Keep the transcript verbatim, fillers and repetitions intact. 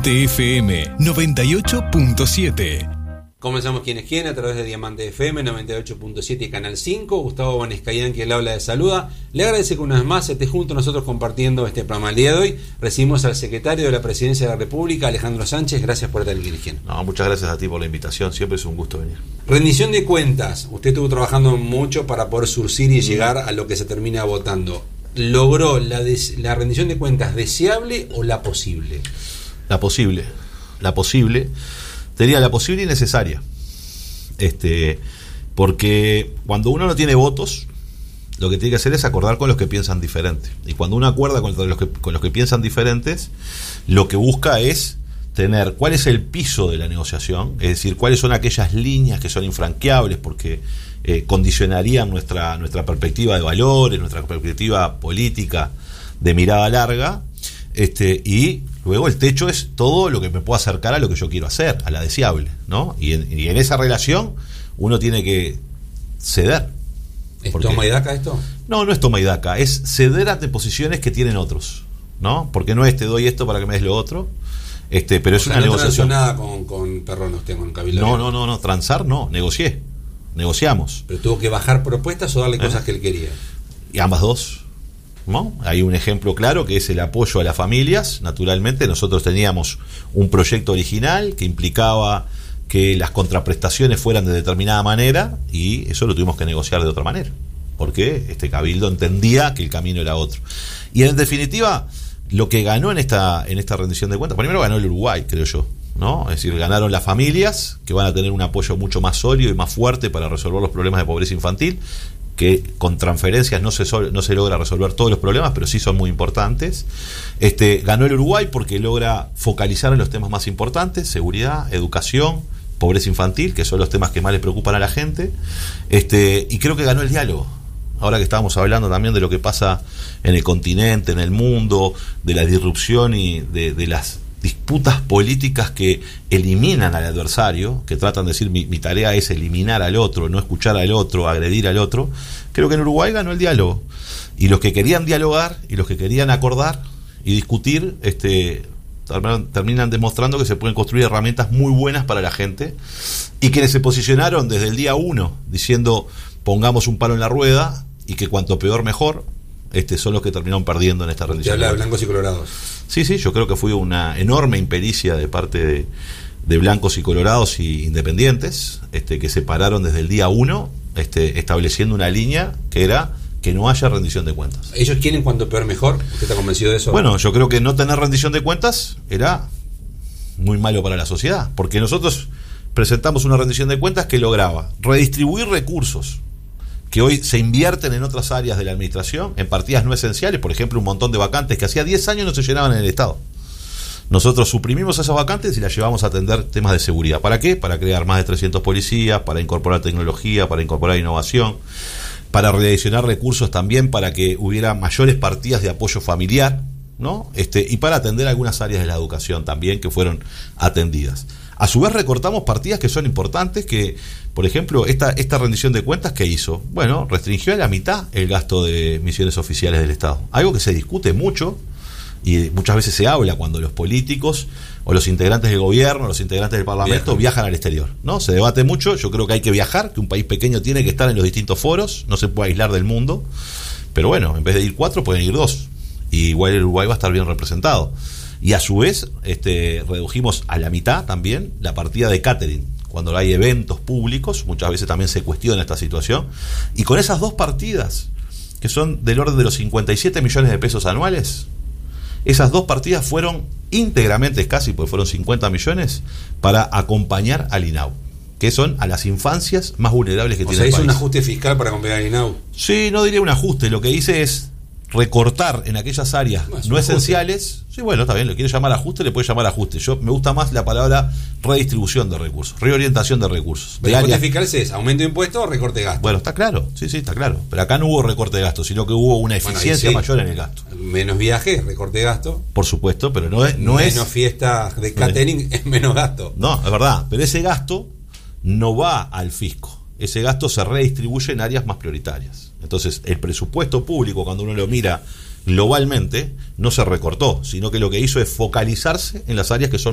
Diamante F M noventa y ocho punto siete. Comenzamos Quién es Quién a través de Diamante F M noventa y ocho punto siete y Canal cinco. Gustavo Banescayán, que le habla, de saluda. Le agradece que una vez más esté junto a nosotros compartiendo este programa. El día de hoy recibimos al secretario de la Presidencia de la República, Alejandro Sánchez. Gracias por estar en Quién es Quién. No, muchas gracias a ti por la invitación. Siempre es un gusto venir. Rendición de cuentas. Usted estuvo trabajando mucho para poder surcir y llegar a lo que se termina votando. ¿Logró la, des- la rendición de cuentas deseable o la posible? La posible. La posible. Sería la posible y necesaria. Este, porque cuando uno no tiene votos, lo que tiene que hacer es acordar con los que piensan diferente. Y cuando uno acuerda con los que, con los que piensan diferentes, lo que busca es tener cuál es el piso de la negociación, es decir, cuáles son aquellas líneas que son infranqueables porque eh, condicionarían nuestra, nuestra perspectiva de valores, nuestra perspectiva política de mirada larga, este, y luego el techo es todo lo que me pueda acercar a lo que yo quiero hacer, a la deseable, ¿no? Y en, y en esa relación uno tiene que ceder. ¿Es porque, toma y daca esto? No, no es toma y daca, es ceder ante posiciones que tienen otros, ¿no? Porque no es te doy esto para que me des lo otro, este, pero o es sea, una no negociación. No nada con, con Perrón usted, con Cabildo. No, no, no, no, transar no, negocié, negociamos. ¿Pero tuvo que bajar propuestas o darle ¿Eh? cosas que él quería? Y ambas dos. ¿No? Hay un ejemplo claro que es el apoyo a las familias. Naturalmente nosotros teníamos un proyecto original que implicaba que las contraprestaciones fueran de determinada manera y eso lo tuvimos que negociar de otra manera porque este Cabildo entendía que el camino era otro. Y en definitiva lo que ganó en esta, en esta rendición de cuentas, primero ganó el Uruguay, creo yo, ¿no? Es decir, ganaron las familias que van a tener un apoyo mucho más sólido y más fuerte para resolver los problemas de pobreza infantil, que con transferencias no se sol, no se logra resolver todos los problemas, pero sí son muy importantes. Este, ganó el Uruguay porque logra focalizar en los temas más importantes: seguridad, educación, pobreza infantil, que son los temas que más le preocupan a la gente. Este, y creo que ganó el diálogo. Ahora que estábamos hablando también de lo que pasa en el continente, en el mundo, de la disrupción y de, de las disputas políticas que eliminan al adversario, que tratan de decir mi, mi tarea es eliminar al otro, no escuchar al otro, agredir al otro. Creo que en Uruguay ganó el diálogo. Y los que querían dialogar y los que querían acordar y discutir, este, terminan, terminan demostrando que se pueden construir herramientas muy buenas para la gente. Y quienes se posicionaron desde el día uno diciendo pongamos un palo en la rueda y que cuanto peor mejor, este, son los que terminaron perdiendo en esta rendición. Te habla de blancos y colorados. Sí, sí, yo creo que fue una enorme impericia de parte de, de blancos y colorados y independientes, este, que se pararon desde el día uno, este, estableciendo una línea que era que no haya rendición de cuentas. ¿Ellos quieren cuanto peor mejor? ¿Usted está convencido de eso? Bueno, yo creo que no tener rendición de cuentas era muy malo para la sociedad, porque nosotros presentamos una rendición de cuentas que lograba redistribuir recursos que hoy se invierten en otras áreas de la administración, en partidas no esenciales, por ejemplo, un montón de vacantes que hacía diez años no se llenaban en el Estado. Nosotros suprimimos esas vacantes y las llevamos a atender temas de seguridad. ¿Para qué? Para crear más de trescientos policías, para incorporar tecnología, para incorporar innovación, para redireccionar recursos también para que hubiera mayores partidas de apoyo familiar, ¿no? Este, y para atender algunas áreas de la educación también que fueron atendidas. A su vez recortamos partidas que son importantes, que, por ejemplo, esta, esta rendición de cuentas, ¿qué hizo? Bueno, restringió a la mitad el gasto de misiones oficiales del Estado. Algo que se discute mucho y muchas veces se habla cuando los políticos o los integrantes del gobierno, los integrantes del Parlamento viajan, viajan al exterior, ¿no? Se debate mucho, yo creo que hay que viajar, que un país pequeño tiene que estar en los distintos foros, no se puede aislar del mundo, pero bueno, en vez de ir cuatro pueden ir dos, y igual el Uruguay va a estar bien representado. Y a su vez este, redujimos a la mitad también la partida de catering. Cuando hay eventos públicos, muchas veces también se cuestiona esta situación. Y con esas dos partidas, que son del orden de los cincuenta y siete millones de pesos anuales, esas dos partidas fueron íntegramente, casi, porque fueron cincuenta millones, para acompañar al INAU, que son a las infancias más vulnerables que o tiene sea, el país. ¿hizo un ajuste fiscal para acompañar al INAU? Sí, no diría un ajuste, lo que hice es recortar en aquellas áreas no, no esenciales. Sí, bueno, está bien, lo quiere llamar ajuste, le puede llamar ajuste. Yo me gusta más la palabra redistribución de recursos, reorientación de recursos. Pero el ajuste fiscal es aumento de impuestos o recorte de gasto. Bueno, está claro, sí, sí, está claro. Pero acá no hubo recorte de gasto, sino que hubo una eficiencia bueno, sí, mayor en el gasto. Menos viajes, recorte de gasto. Por supuesto, pero no es... No menos es, fiestas de catering, es menos gasto. No, es verdad, pero ese gasto no va al fisco. Ese gasto se redistribuye en áreas más prioritarias. Entonces, el presupuesto público, cuando uno lo mira globalmente, no se recortó, sino que lo que hizo es focalizarse en las áreas que son